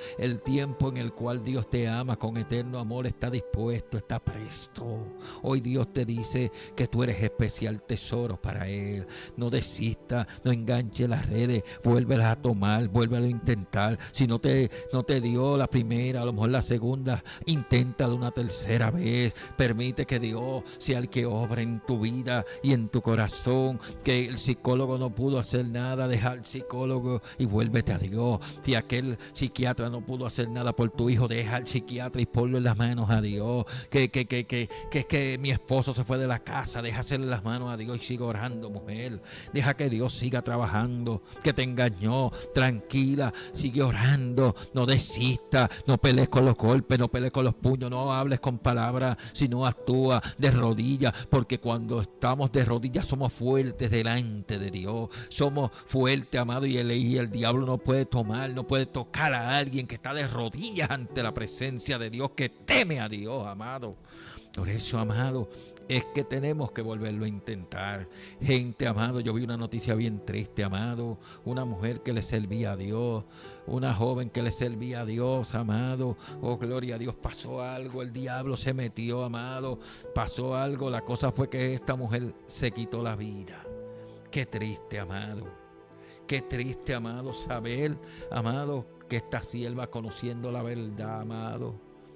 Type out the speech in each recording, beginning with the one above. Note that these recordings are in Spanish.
El tiempo en el cual Dios te ama con eterno amor está dispuesto, está presto. Hoy Dios te dice que tú eres especial tesoro para Él. No desista, no enganche las redes, vuélvelas a tomar, vuélvelo a intentar. Si no te dio la primera, a lo mejor la segunda, inténtalo una tercera vez. Permite que Dios sea el que obra en tu vida y en tu corazón. Que el psicólogo no pudo hacer nada, deja al psicólogo y vuélvete a Dios. Si aquel psiquiatra no pudo hacer nada por tu hijo, deja al psiquiatra y ponlo en las manos a Dios. Que mi esposo se fue de la casa, deja hacerle las manos a Dios y sigue orando, mujer. Deja que Dios siga trabajando, que te engañó, tranquila, sigue orando, no desista, no pelees con los golpes, no pelees con los puños, no hables con palabras, sino actúa de rodillas, porque cuando estamos de rodillas somos fuertes delante de Dios, somos fuertes, amado, y el diablo no puede tomar, no puede tocar a alguien que está de rodillas ante la presencia de Dios, que teme a Dios, amado. Por eso, amado, es que tenemos que volverlo a intentar. Gente, amado, yo vi una noticia bien triste, amado. Una mujer que le servía a Dios, una joven que le servía a Dios, amado. Oh, gloria a Dios, pasó algo, el diablo se metió, amado. Pasó algo, la cosa fue que esta mujer se quitó la vida. Qué triste, amado. Qué triste, amado, saber, amado, que esta sierva, conociendo la verdad, amado,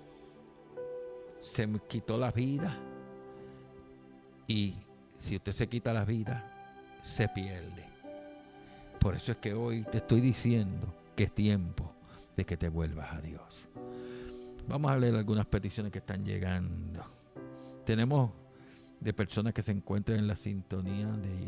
se quitó la vida. Y si usted se quita la vida, se pierde. Por eso es que hoy te estoy diciendo que es tiempo de que te vuelvas a Dios. Vamos a leer algunas peticiones que están llegando. Tenemos de personas que se encuentran en la sintonía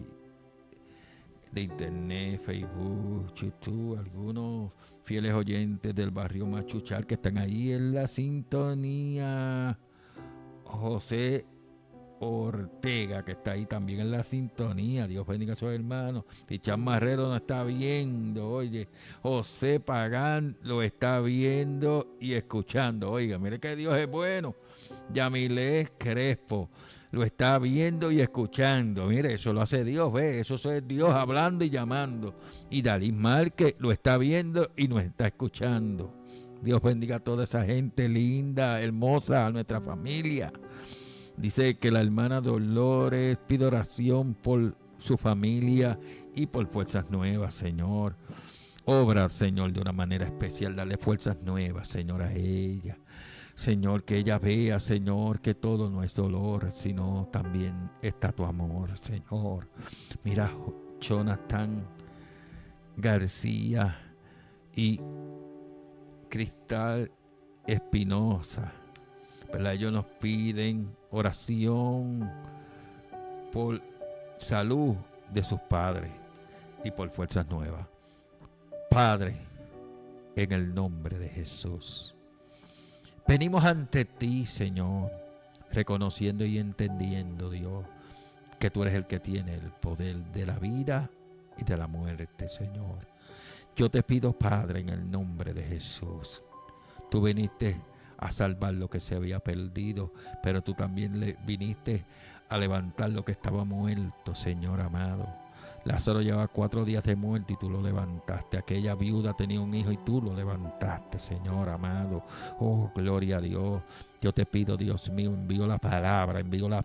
de internet, Facebook, YouTube, algunos fieles oyentes del barrio Machuchal que están ahí en la sintonía. José Ortega, que está ahí también en la sintonía. Dios bendiga a sus hermanos. Tichán Marrero nos está viendo. Oye, José Pagán lo está viendo y escuchando. Oiga, mire que Dios es bueno. Yamilés Crespo lo está viendo y escuchando. Mire, eso lo hace Dios, ve. Eso es Dios hablando y llamando. Y Dalí Márquez lo está viendo y nos está escuchando. Dios bendiga a toda esa gente linda, hermosa, a nuestra familia. Dice que la hermana Dolores pide oración por su familia y por fuerzas nuevas, Señor. Obra, Señor, de una manera especial. Dale fuerzas nuevas, Señor, a ella. Señor, que ella vea, Señor, que todo no es dolor, sino también está tu amor, Señor. Mira, Jonathan García y Cristal Espinosa, ¿verdad? Ellos nos piden oración por salud de sus padres y por fuerzas nuevas. Padre, en el nombre de Jesús, venimos ante ti, Señor, reconociendo y entendiendo, Dios, que tú eres el que tiene el poder de la vida y de la muerte, Señor. Yo te pido, Padre, en el nombre de Jesús, tú viniste a salvar lo que se había perdido, pero tú también viniste a levantar lo que estaba muerto, Señor amado. Lázaro llevaba 4 días de muerte y tú lo levantaste. Aquella viuda tenía un hijo y tú lo levantaste, Señor amado. Oh, gloria a Dios. Yo te pido, Dios mío, envío la palabra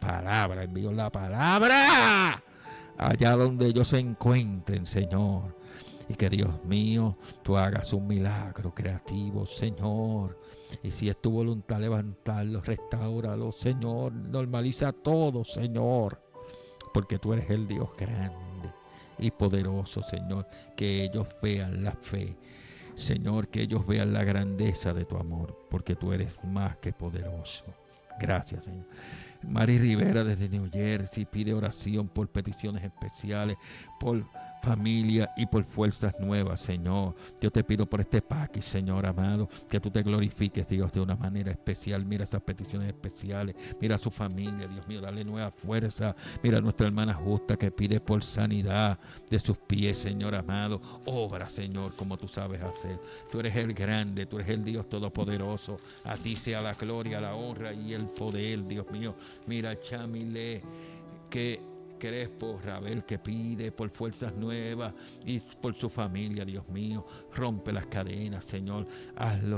allá donde ellos se encuentren, Señor. Y que, Dios mío, tú hagas un milagro creativo, Señor. Y si es tu voluntad levantarlos, restáuralos, Señor. Normaliza todo, Señor. Porque tú eres el Dios grande y poderoso, Señor. Que ellos vean la fe, Señor, que ellos vean la grandeza de tu amor, porque tú eres más que poderoso. Gracias, Señor. Mari Rivera desde New Jersey pide oración por peticiones especiales, por familia y por fuerzas nuevas, Señor. Yo te pido por este paquete, Señor amado, que tú te glorifiques, Dios, de una manera especial. Mira esas peticiones especiales, mira a su familia, Dios mío, dale nueva fuerza. Mira a nuestra hermana Justa que pide por sanidad de sus pies, Señor amado. Obra, Señor, como tú sabes hacer. Tú eres el grande, tú eres el Dios todopoderoso. A ti sea la gloria, la honra y el poder, Dios mío. Mira, Chamile, que Crespo, Rabel, que pide por fuerzas nuevas y por su familia, Dios mío. Rompe las cadenas, Señor. Hazlo